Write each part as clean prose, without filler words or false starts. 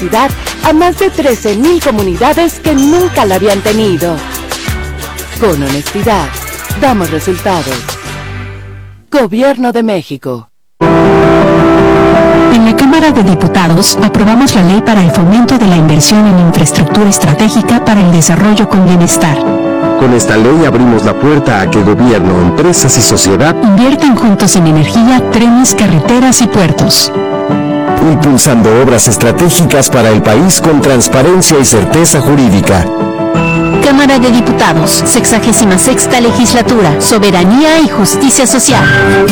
electricidad a más de 13,000 comunidades que nunca la habían tenido. Con honestidad, damos resultados. Gobierno de México. En la Cámara de Diputados aprobamos la ley para el fomento de la inversión en infraestructura estratégica para el desarrollo con bienestar. Con esta ley abrimos la puerta a que gobierno, empresas y sociedad inviertan juntos en energía, trenes, carreteras y puertos. Impulsando obras estratégicas para el país con transparencia y certeza jurídica. Cámara de Diputados, 66ª Legislatura, Soberanía y Justicia Social.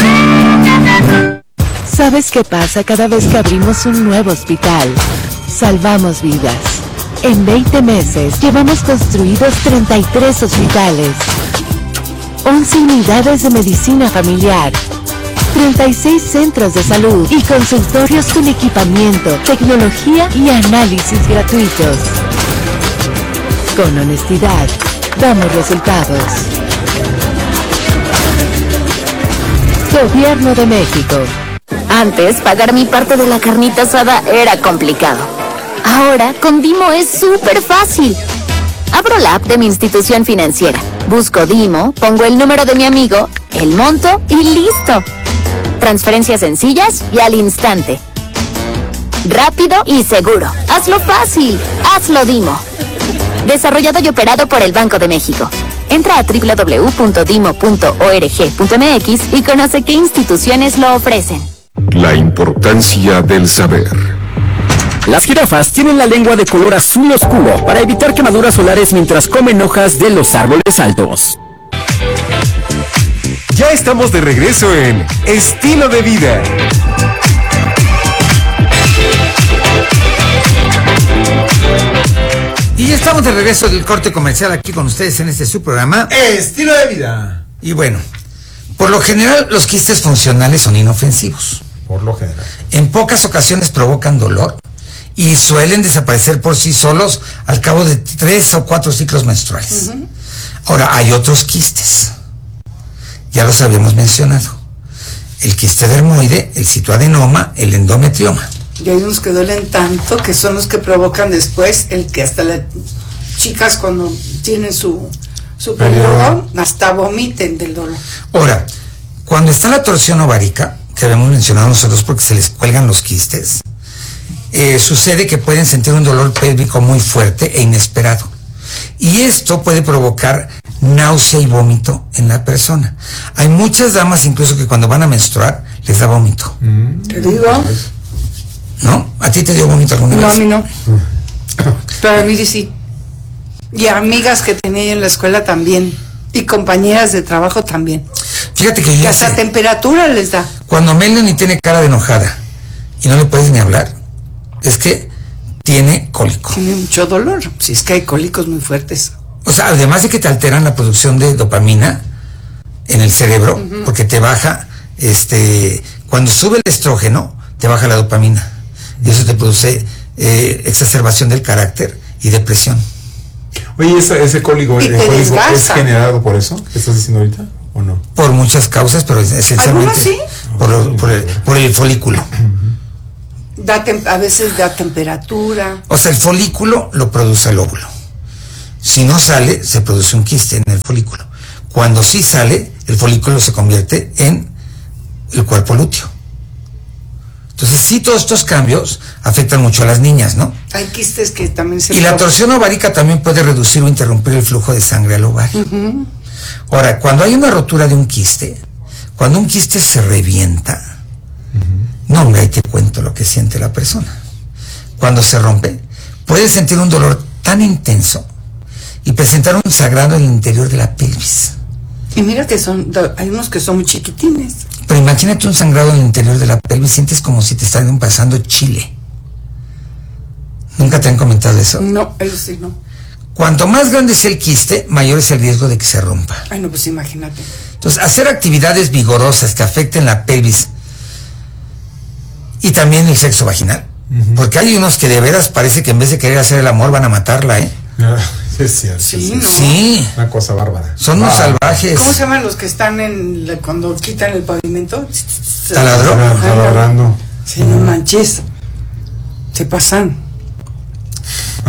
¿Sabes qué pasa cada vez que abrimos un nuevo hospital? Salvamos vidas. En 20 meses llevamos construidos 33 hospitales, 11 unidades de medicina familiar, 36 centros de salud y consultorios con equipamiento, tecnología y análisis gratuitos. Con honestidad, damos resultados. Gobierno de México. Antes, pagar mi parte de la carnita asada era complicado. Ahora, con Dimo es súper fácil. Abro la app de mi institución financiera, busco Dimo, pongo el número de mi amigo, el monto y listo. Transferencias sencillas y al instante. Rápido y seguro. Hazlo fácil. Hazlo Dimo. Desarrollado y operado por el Banco de México. Entra a www.dimo.org.mx y conoce qué instituciones lo ofrecen. La importancia del saber. Las jirafas tienen la lengua de color azul oscuro para evitar quemaduras solares mientras comen hojas de los árboles altos. Ya estamos de regreso en Estilo de Vida. Y ya estamos de regreso del corte comercial aquí con ustedes en este su programa Estilo de Vida. Y bueno, por lo general los quistes funcionales son inofensivos. Por lo general. En pocas ocasiones provocan dolor y suelen desaparecer por sí solos al cabo de 3 o 4 ciclos menstruales. Ahora, hay otros quistes. Ya los habíamos mencionado. El quiste dermoide, el citoadenoma, el endometrioma. Y hay unos que duelen tanto que son los que provocan después el que hasta las chicas cuando tienen su periodo hasta vomiten del dolor. Ahora, cuando está la torsión ovárica, que habíamos mencionado nosotros porque se les cuelgan los quistes, sucede que pueden sentir un dolor pélvico muy fuerte e inesperado. Y esto puede provocar náusea y vómito en la persona. Hay muchas damas incluso que cuando van a menstruar les da vómito. ¿Te digo? ¿No? ¿A ti te dio vómito alguna vez? No, a mí no. Pero a mí sí. Y amigas que tenía en la escuela también. Y compañeras de trabajo también. Fíjate que yo hasta temperatura les da. Cuando Melanie tiene cara de enojada y no le puedes ni hablar, es que tiene cólico. Tiene mucho dolor. Si es que hay cólicos muy fuertes. O sea, además de que te alteran la producción de dopamina en el cerebro, porque te baja, cuando sube el estrógeno, te baja la dopamina. Y eso te produce exacerbación del carácter y depresión. Oye, ese cólico, ¿es generado por eso que estás diciendo ahorita o no? Por muchas causas, pero esencialmente sí? por el folículo. A veces da temperatura. O sea, el folículo lo produce el óvulo. Si no sale, se produce un quiste en el folículo. Cuando sí sale, el folículo se convierte en el cuerpo lúteo. Entonces, sí, todos estos cambios afectan mucho a las niñas, ¿no? Hay quistes que también se... Y la torsión ovárica también puede reducir o interrumpir el flujo de sangre al ovario. Ahora, cuando hay una rotura de un quiste, cuando un quiste se revienta, no, hombre, ahí te cuento lo que siente la persona. Cuando se rompe, puede sentir un dolor tan intenso y presentar un sangrado en el interior de la pelvis. Y mira que hay unos que son muy chiquitines. Pero imagínate un sangrado en el interior de la pelvis, sientes como si te están pasando chile. ¿Nunca te han comentado eso? No, eso sí, no. Cuanto más grande sea el quiste, mayor es el riesgo de que se rompa. Ay, no, pues imagínate. Entonces, hacer actividades vigorosas que afecten la pelvis y también el sexo vaginal. Porque hay unos que de veras parece que en vez de querer hacer el amor van a matarla, ¿eh? Es cierto. Sí, ¿no? Sí. Una cosa bárbara. Son unos salvajes. ¿Cómo se llaman los que están cuando quitan el pavimento? Taladro. Taladrando. Sí, no manches. Se pasan.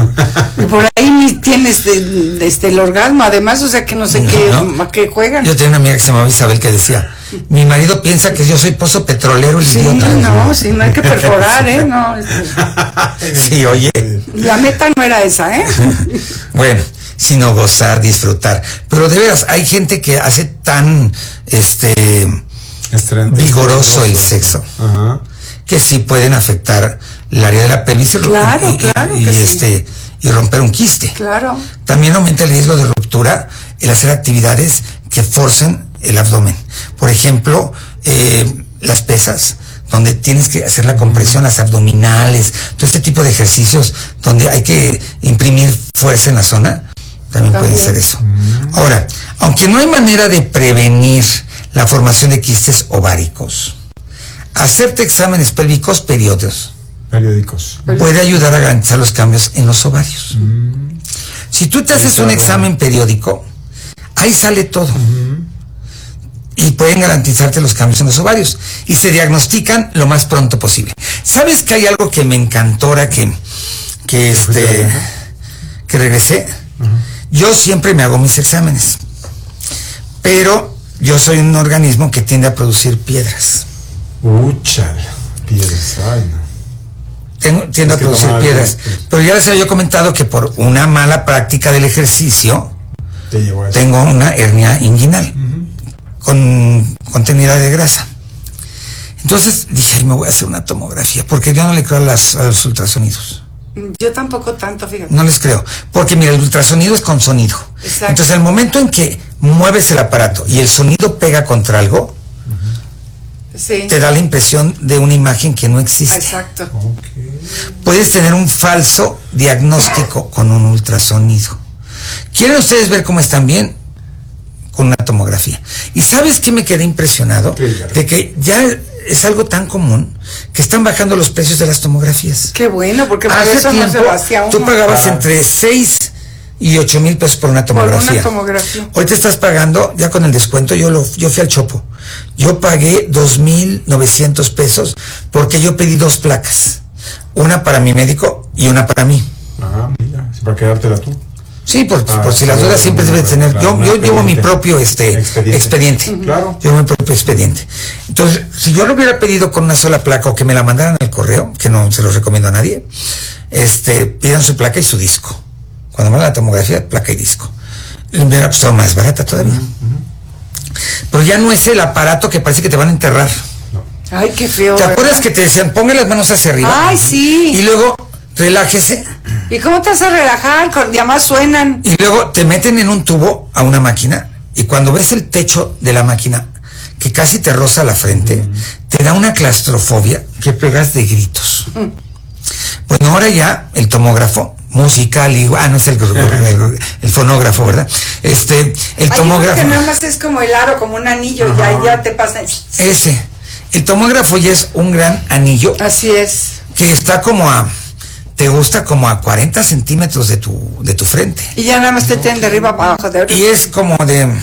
Y por ahí ni tienes el orgasmo, además, o sea que no sé qué juegan. Yo tenía una amiga que se llamaba Isabel que decía, mi marido piensa que yo soy pozo petrolero, el idiota. No, sí, no hay que perforar, no. Sí, oye. La meta no era esa, Bueno, sino gozar, disfrutar. Pero de veras, hay gente que hace tan, vigoroso el sexo. Ajá. Que sí pueden afectar el área de la pelvis y romper un quiste. Claro. También aumenta el riesgo de ruptura el hacer actividades que forcen el abdomen. Por ejemplo, las pesas, donde tienes que hacer la compresión, las abdominales, todo este tipo de ejercicios donde hay que imprimir fuerza en la zona, también puede ser eso. Ahora, aunque no hay manera de prevenir la formación de quistes ováricos, hacerte exámenes pélvicos periódicos puede ayudar a garantizar los cambios en los ovarios. Si tú te haces un examen periódico, ahí sale todo. Y pueden garantizarte los cambios en los ovarios. Y se diagnostican lo más pronto posible. ¿Sabes que hay algo que me encantó ahora que regresé? Yo siempre me hago mis exámenes. Pero yo soy un organismo que tiende a producir piedras. Piedras, ay no. Tiende a producir piedras. Pero ya les había comentado que por una mala práctica del ejercicio tengo una hernia inguinal contenida de grasa. Entonces dije, ay, me voy a hacer una tomografía, porque yo no le creo a los ultrasonidos. Yo tampoco tanto, fíjate. No les creo, porque mira, el ultrasonido es con sonido. Exacto. Entonces el momento en que mueves el aparato y el sonido pega contra algo, te da la impresión de una imagen que no existe. Exacto. Puedes tener un falso diagnóstico con un ultrasonido. ¿Quieren ustedes ver cómo están bien? Con una tomografía. ¿Y sabes qué me quedé impresionado? De que ya es algo tan común que están bajando los precios de las tomografías. Qué bueno, porque por hace eso tiempo no se lo hacía uno. Tú pagabas entre 6 y 8,000 pesos por una tomografía. Por una tomografía. Ahorita estás pagando, ya con el descuento, yo fui al Chopo. Yo pagué 2,900 pesos porque yo pedí 2 placas. Una para mi médico y una para mí. Mira, para quedártela tú. Sí, por si las dudas siempre debes tener. Yo llevo mi propio expediente. Claro. Llevo mi propio expediente. Entonces, si yo lo hubiera pedido con una sola placa o que me la mandaran al correo, que no se los recomiendo a nadie, pidan su placa y su disco. Cuando van a la tomografía, placa y disco. Me hubiera costado más barata todavía. Pero ya no es el aparato que parece que te van a enterrar. No. Ay, qué feo. ¿Te acuerdas que te decían, ponga las manos hacia arriba? Ay, sí. Y luego, relájese. ¿Y cómo te hace relajar? Además suenan. Y luego te meten en un tubo a una máquina y cuando ves el techo de la máquina, que casi te roza la frente, te da una claustrofobia que pegas de gritos. Bueno, ahora ya el tomógrafo musical y no es el fonógrafo, ¿verdad? El tomógrafo. Que nada más es como el aro, como un anillo, ya te pasa. El tomógrafo ya es un gran anillo. Así es. Que está te gusta como a 40 centímetros de tu frente. Y ya nada más te tienen de arriba para abajo. Y es como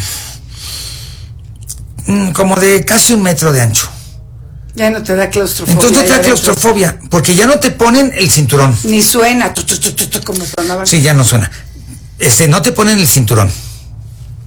de casi 1 metro de ancho. Ya no te da claustrofobia. Entonces no te da claustrofobia, porque ya no te ponen el cinturón. Ni suena, como sonaba. Sí, ya no suena. No te ponen el cinturón.